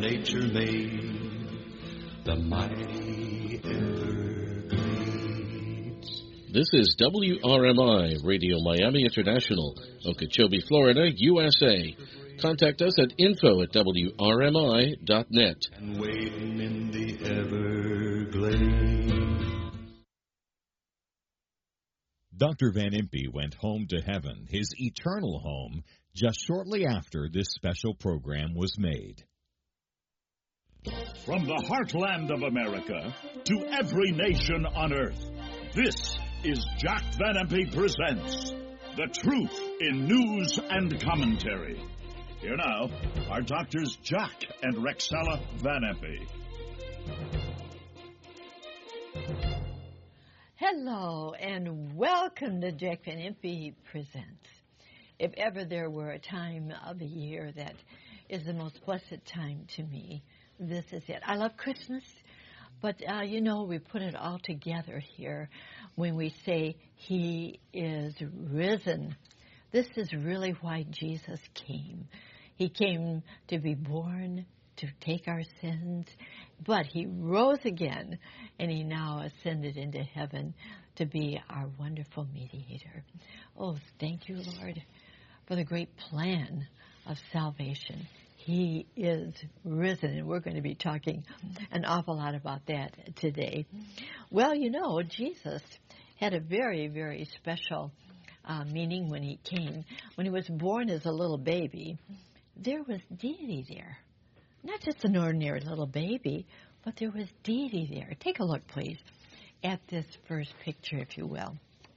nature made, the mighty Everglades. This is WRMI, Radio Miami International, Okeechobee, Florida, USA. Contact us at info@wrmi.net. And waiting in the Everglades. Dr. Van Impe went home to heaven, his eternal home, just shortly after this special program was made. From the heartland of America to every nation on earth, this is Jack Van Impe Presents The Truth in News and Commentary. Here now are Doctors Jack and Rexella Van Impe. Hello and welcome to Jack Van Impe Presents. If ever there were a time of the year that is the most blessed time to me, this is it. I love Christmas, but we put it all together here when we say He is risen. This is really why Jesus came. He came to be born, to take our sins, but He rose again, and He now ascended into heaven to be our wonderful mediator. Oh, thank you, Lord, for the great plan of salvation. He is risen, and we're going to be talking an awful lot about that today. Well, Jesus had a very, very special meaning when He came. When He was born as a little baby, there was deity there. Not just an ordinary little baby, but there was deity there. Take a look, please, at this first picture, if you will.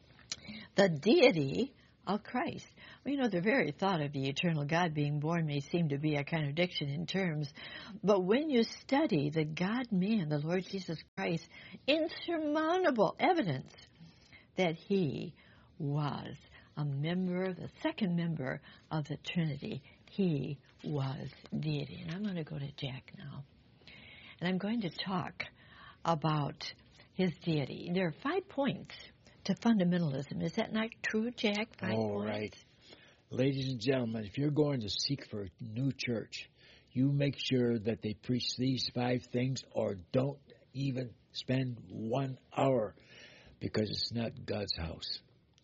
The deity of Christ. Well, the very thought of the eternal God being born may seem to be a contradiction in terms, but when you study the God-man, the Lord Jesus Christ, insurmountable evidence that He was a member, the second member of the Trinity. He was deity. And I'm going to go to Jack now. And I'm going to talk about His deity. There are 5 points to fundamentalism. Is that not true, Jack? 5 points? All right. Ladies and gentlemen, if you're going to seek for a new church, you make sure that they preach these 5 things, or don't even spend 1 hour, because it's not God's house.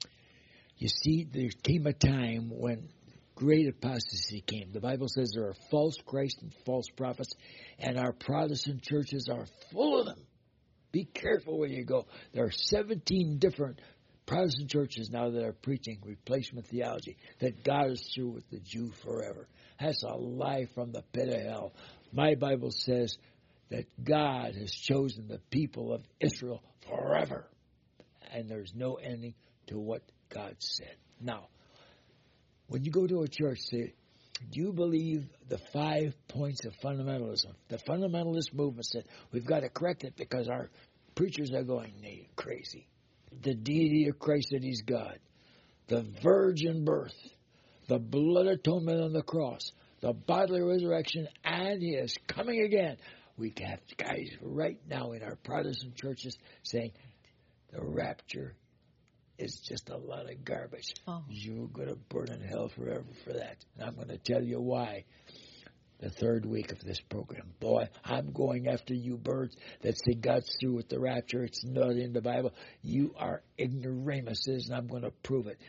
You see, there came a time when great apostasy came. The Bible says there are false Christ and false prophets, and our Protestant churches are full of them. Be careful where you go. There are 17 different Protestant churches now that are preaching replacement theology, that God is through with the Jew forever. That's a lie from the pit of hell. My Bible says that God has chosen the people of Israel forever, and there's no ending to what God said. Now, when you go to a church, say, do you believe the 5 points of fundamentalism? The fundamentalist movement said, we've got to correct it because our preachers are going crazy. The deity of Christ, that He's God. The virgin birth. The blood atonement on the cross. The bodily resurrection, and His coming again. We have guys right now in our Protestant churches saying the rapture is just a lot of garbage. Oh. You're going to burn in hell forever for that. And I'm going to tell you why the third week of this program. Boy, I'm going after you birds that say God's through with the rapture. It's not in the Bible. You are ignoramuses, and I'm going to prove it.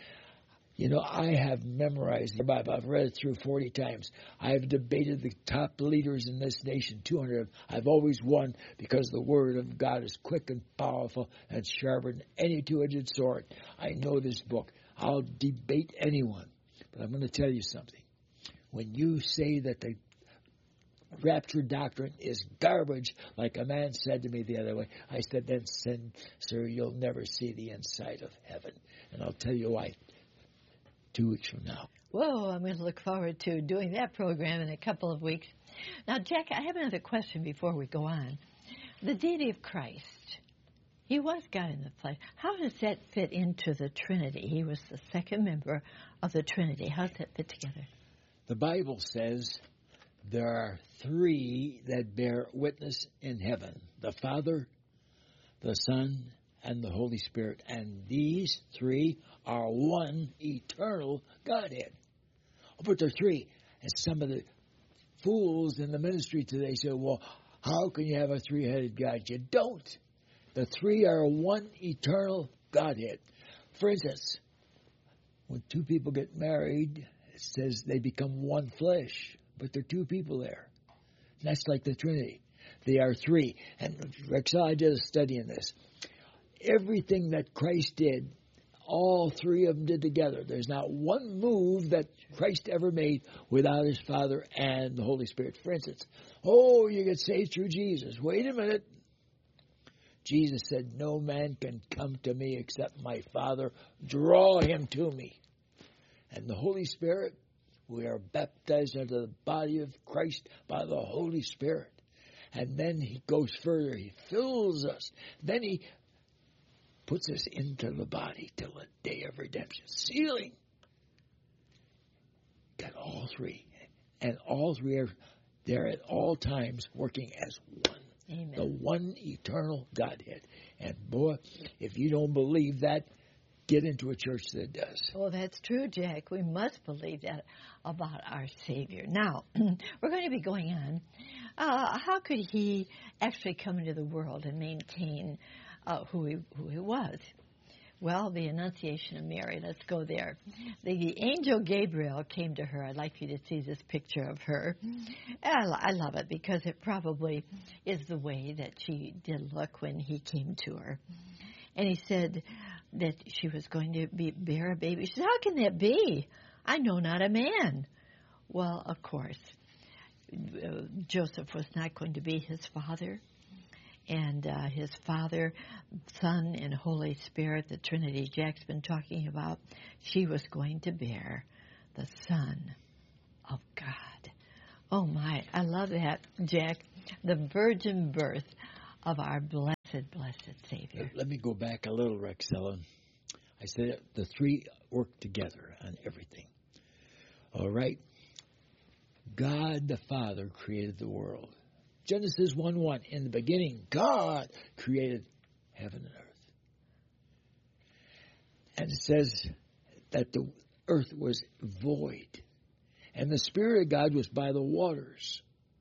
I have memorized the Bible. I've read it through 40 times. I've debated the top leaders in this nation, 200 of them. I've always won because the Word of God is quick and powerful and sharper than any two-edged sword. I know this book. I'll debate anyone. But I'm going to tell you something. When you say that the rapture doctrine is garbage, like a man said to me the other way, I said, then, sir, you'll never see the inside of heaven. And I'll tell you why. 2 weeks from now. Whoa, I'm going to look forward to doing that program in a couple of weeks. Now, Jack, I have another question before we go on. The deity of Christ, He was God in the flesh. How does that fit into the Trinity? He was the second member of the Trinity. How does that fit together? The Bible says there are 3 that bear witness in heaven, the Father, the Son, and the Holy Spirit. And these 3 are one eternal Godhead. But there are 3. And some of the fools in the ministry today say, well, how can you have a three-headed God? You don't. The three are one eternal Godhead. For instance, when two people get married, it says they become one flesh, but there are two people there. And that's like the Trinity. They are three. And Rex, I did a study in this. Everything that Christ did, all three of them did together. There's not one move that Christ ever made without his Father and the Holy Spirit. For instance, you get saved through Jesus. Wait a minute. Jesus said, no man can come to me except my Father draw him to me. And the Holy Spirit, we are baptized into the body of Christ by the Holy Spirit. And then he goes further. He fills us. Then he puts us into the body till the day of redemption. Sealing. Got all three. And all three are there at all times working as one. Amen. The one eternal Godhead. And boy, if you don't believe that, get into a church that does. Well, that's true, Jack. We must believe that about our Savior. Now, we're going to be going on. How could he actually come into the world and maintain who he was? Well, the Annunciation of Mary. Let's go there. The angel Gabriel came to her. I'd like you to see this picture of her. I love it because it probably is the way that she did look when he came to her. And he said that she was going to bear a baby. She said, how can that be? I know not a man. Well, of course, Joseph was not going to be his father. And his Father, Son, and Holy Spirit, the Trinity Jack's been talking about, she was going to bear the Son of God. Oh, my. I love that, Jack. The virgin birth of our blessed, blessed Savior. Let me go back a little, Rexella. I said the three work together on everything. All right. God the Father created the world. Genesis 1:1, in the beginning, God created heaven and earth. And it says that the earth was void, and the Spirit of God was by the waters.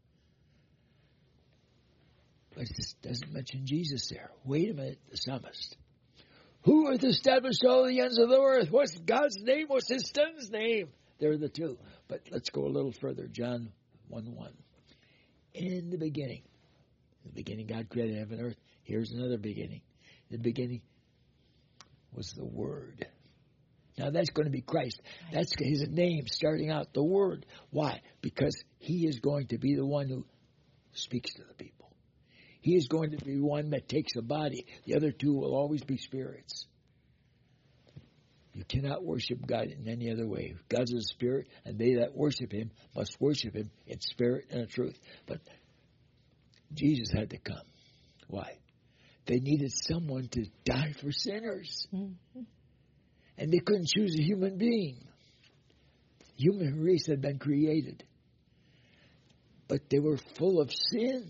But it doesn't mention Jesus there. Wait a minute, the psalmist. Who hath established all the ends of the earth? What's God's name? What's his son's name? There are the two. But let's go a little further. John 1:1. In the beginning God created heaven and earth. Here's another beginning. In the beginning was the Word. Now that's going to be Christ. That's his name starting out, the Word. Why? Because he is going to be the one who speaks to the people. He is going to be one that takes a body. The other two will always be spirits. You cannot worship God in any other way. God is a spirit, and they that worship him must worship him in spirit and in truth. But Jesus had to come. Why? They needed someone to die for sinners. Mm-hmm. And they couldn't choose a human being. The human race had been created. But they were full of sin.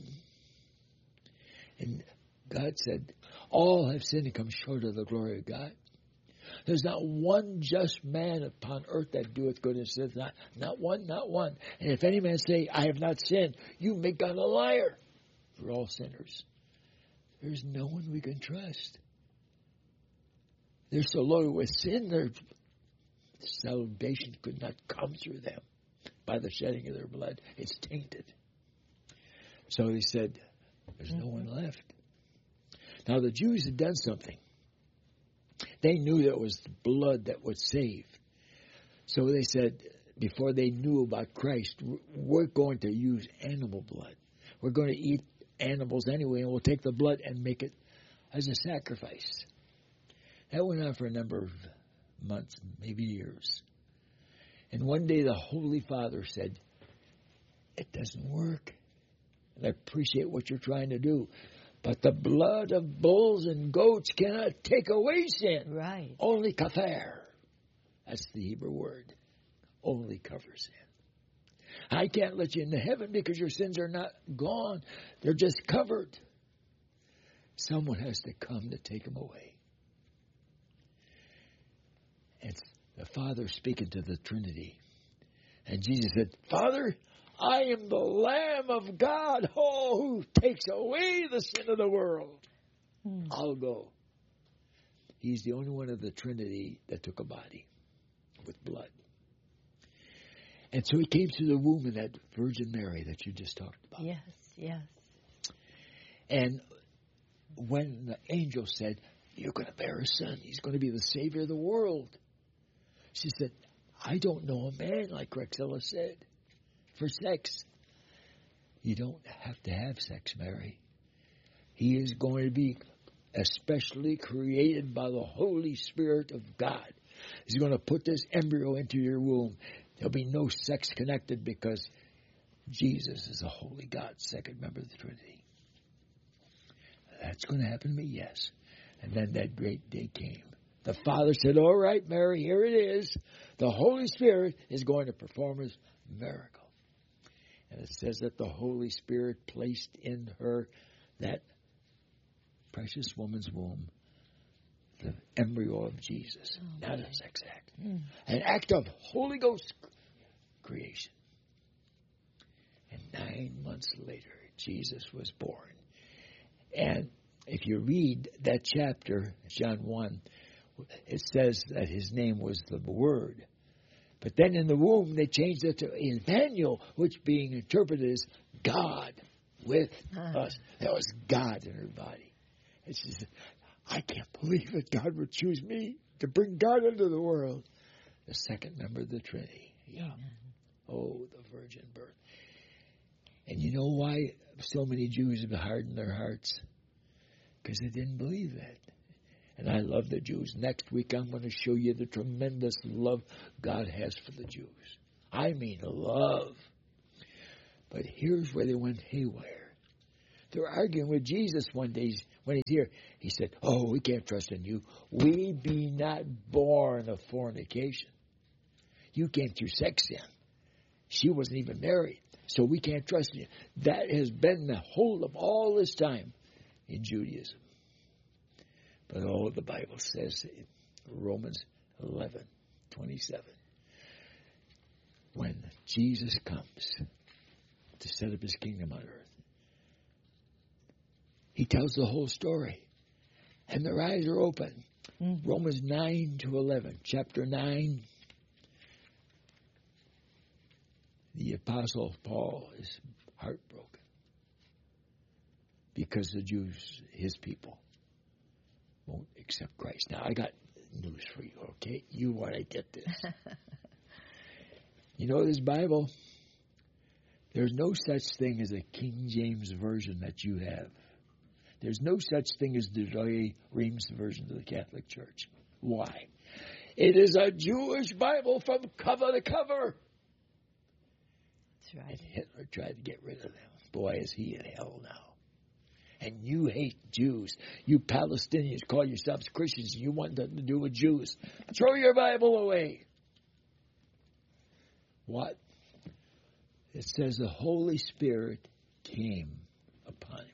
And God said, all have sinned and come short of the glory of God. There's not one just man upon earth that doeth good and sinneth not. Not one, not one. And if any man say, I have not sinned, you make God a liar. For all sinners. There's no one we can trust. They're so loaded with sin, their salvation could not come through them by the shedding of their blood. It's tainted. So he said, there's no one left. Now the Jews had done something. They knew that it was blood that would save. So they said, before they knew about Christ, we're going to use animal blood. We're going to eat animals anyway, and we'll take the blood and make it as a sacrifice. That went on for a number of months, maybe years. And one day the Holy Father said, it doesn't work. And I appreciate what you're trying to do. But the blood of bulls and goats cannot take away sin. Right. Only kafer. That's the Hebrew word. Only covers sin. I can't let you into heaven because your sins are not gone. They're just covered. Someone has to come to take them away. It's the Father speaking to the Trinity. And Jesus said, Father, I am the Lamb of God, who takes away the sin of the world. I'll go. He's the only one of the Trinity that took a body with blood. And so he came through the womb of that Virgin Mary that you just talked about. Yes, yes. And when the angel said, you're going to bear a son, he's going to be the Savior of the world, she said, I don't know a man, like Rexella said, for sex. You don't have to have sex, Mary. He is going to be especially created by the Holy Spirit of God. He's going to put this embryo into your womb. There'll be no sex connected because Jesus is a holy God, second member of the Trinity. That's going to happen to me, yes. And then that great day came. The Father said, all right, Mary, here it is. The Holy Spirit is going to perform his miracle. And it says that the Holy Spirit placed in her, that precious woman's womb, the embryo of Jesus. Not a sex act. An act of Holy Ghost creation. And 9 months later, Jesus was born. And if you read that chapter, John 1, it says that his name was the Word. But then in the womb, they changed it to Emmanuel, which being interpreted as God with us. That was God in her body. And she said, I can't believe it. God would choose me to bring God into the world. The second member of the Trinity. Yeah. Oh, the virgin birth. And you know why so many Jews have hardened their hearts? Because they didn't believe that. And I love the Jews. Next week I'm going to show you the tremendous love God has for the Jews. I mean love. But here's where they went haywire. They're arguing with Jesus one day when he's here. He said, oh, we can't trust in you. We be not born of fornication. You came through sex sin. She wasn't even married. So we can't trust in you. That has been the whole of all this time in Judaism. But the Bible says in Romans 11:27, when Jesus comes to set up his kingdom on earth, he tells the whole story. And their eyes are open. Romans 9-11, chapter 9. The Apostle Paul is heartbroken because the Jews, his people, won't accept Christ. Now, I got news for you, okay? You want to get this. You know this Bible? There's no such thing as a King James version that you have. There's no such thing as the Douay Rheims version of the Catholic Church. Why? It is a Jewish Bible from cover to cover. That's right. And Hitler tried to get rid of them. Boy, is he in hell now. And you hate Jews. You Palestinians call yourselves Christians. You want nothing to do with Jews. Throw your Bible away. What? It says the Holy Spirit came upon him.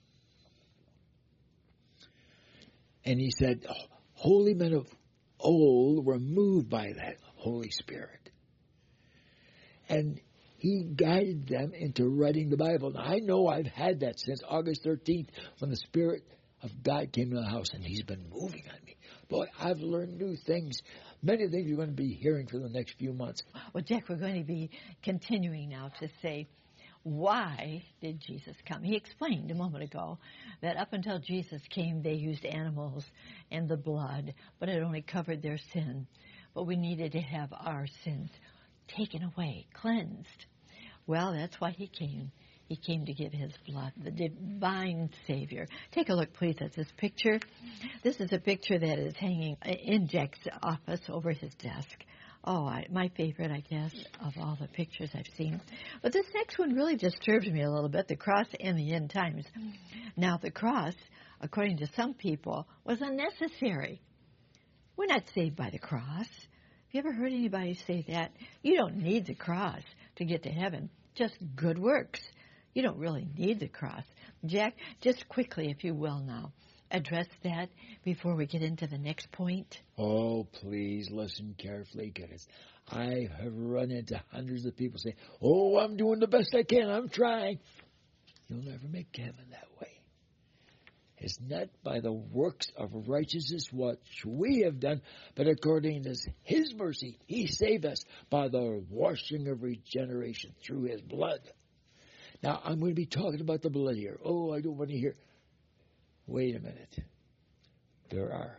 And he said, holy men of old were moved by that Holy Spirit. And he guided them into writing the Bible. Now, I know I've had that since August 13th when the Spirit of God came to the house, and he's been moving on me. Boy, I've learned new things. Many things you're going to be hearing for the next few months. Well, Jack, we're going to be continuing now to say, why did Jesus come? He explained a moment ago that up until Jesus came, they used animals and the blood, but it only covered their sin. But we needed to have our sins taken away, cleansed. Well, that's why he came. He came to give his blood, the divine Savior. Take a look, please, at this picture. This is a picture that is hanging in Jack's office over his desk. Oh, my favorite, I guess, of all the pictures I've seen. But this next one really disturbs me a little bit, the cross and the end times. Now, the cross, according to some people, was unnecessary. We're not saved by the cross. Have you ever heard anybody say that? You don't need the cross to get to heaven, just good works. You don't really need the cross. Jack, just quickly, if you will now, address that before we get into the next point. Oh, please listen carefully, because I have run into hundreds of people saying, oh, I'm doing the best I can. I'm trying. You'll never make heaven that way. It's not by the works of righteousness which we have done, but according to His mercy, He saved us by the washing of regeneration through His blood. Now, I'm going to be talking about the blood here. Oh, I don't want to hear. Wait a minute. There are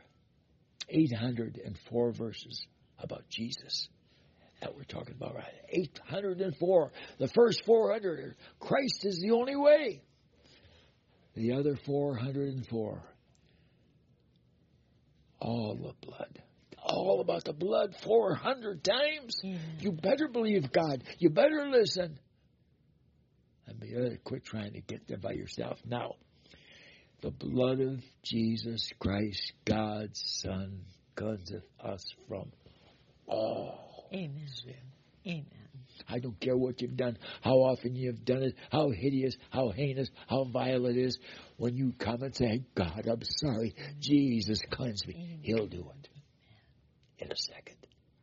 804 verses about Jesus that we're talking about, right? 804. The first 400 are Christ is the only way. The other 404, all the blood. All about the blood 400 times. You better believe God. You better listen. And you better quit trying to get there by yourself. Now, the blood of Jesus Christ, God's Son, cleanseth us from all sin. Amen. I don't care what you've done, how often you've done it, how hideous, how heinous, how vile it is. When you come and say, God, I'm sorry, Jesus, cleanse me, He'll do it in a second.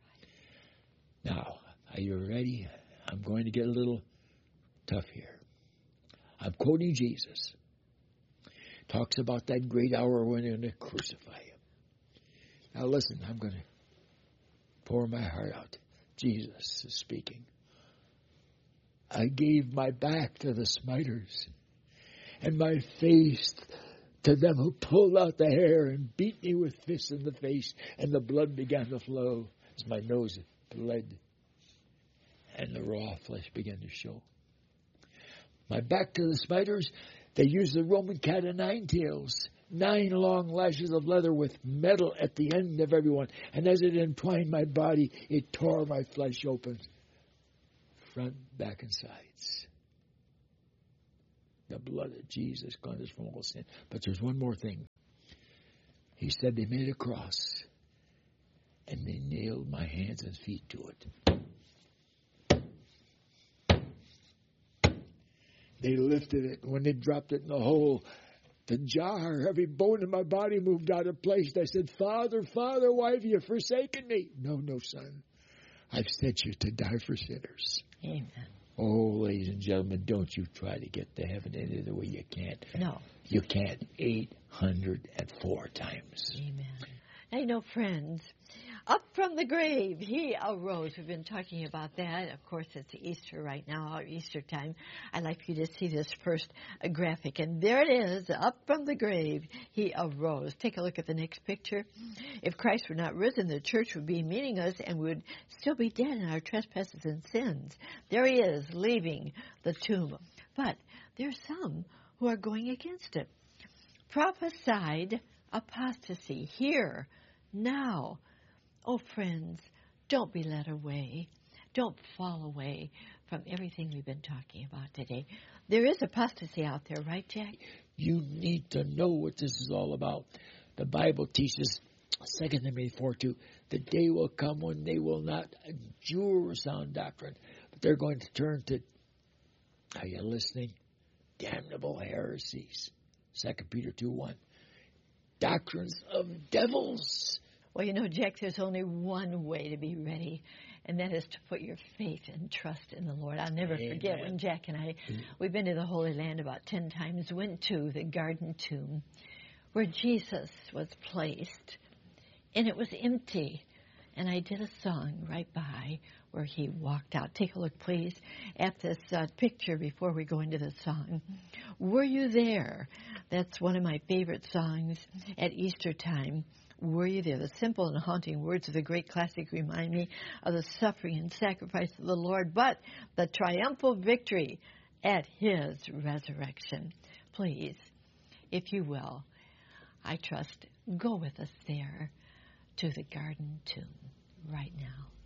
Now, are you ready? I'm going to get a little tough here. I'm quoting Jesus. Talks about that great hour when they're going to crucify Him. Now listen, I'm going to pour my heart out. Jesus is speaking. I gave my back to the smiters and my face to them who pulled out the hair and beat me with fists in the face, and the blood began to flow as my nose bled and the raw flesh began to show. My back to the smiters, they used the Roman cat of nine tails, 9 long lashes of leather with metal at the end of every one. And as it entwined my body, it tore my flesh open, front, back, and sides. The blood of Jesus cleanses from all sin. But there's one more thing. He said they made a cross, and they nailed my hands and feet to it. They lifted it. When they dropped it in the hole, the jar, every bone in my body moved out of place. I said, Father, Father, why have you forsaken me? No, son. I've sent you to die for sinners. Amen. Oh, ladies and gentlemen, don't you try to get to heaven any other way you can't. No. You can't. 804 times. Amen. Now, you know, friends, up from the grave, He arose. We've been talking about that. Of course, it's Easter right now, our Easter time. I'd like for you to see this first graphic. And there it is, up from the grave, He arose. Take a look at the next picture. If Christ were not risen, the church would be meaningless and would still be dead in our trespasses and sins. There He is, leaving the tomb. But there's some who are going against it. Prophesied apostasy here, now. Oh, friends, don't be led away. Don't fall away from everything we've been talking about today. There is apostasy out there, right, Jack? You need to know what this is all about. The Bible teaches, 2 Timothy 4:2, the day will come when they will not endure sound doctrine, but they're going to turn to, are you listening? Damnable heresies. 2 Peter 2:1. Doctrines of devils. Well, you know, Jack, there's only one way to be ready, and that is to put your faith and trust in the Lord. I'll never forget when Jack and I, we've been to the Holy Land about 10 times, went to the Garden Tomb where Jesus was placed, and it was empty. And I did a song right by where He walked out. Take a look, please, at this picture before we go into the song. Were you there? That's one of my favorite songs at Easter time. Were you there? The simple and haunting words of the great classic remind me of the suffering and sacrifice of the Lord, but the triumphal victory at His resurrection. Please, if you will, I trust, go with us there to the Garden Tomb right now.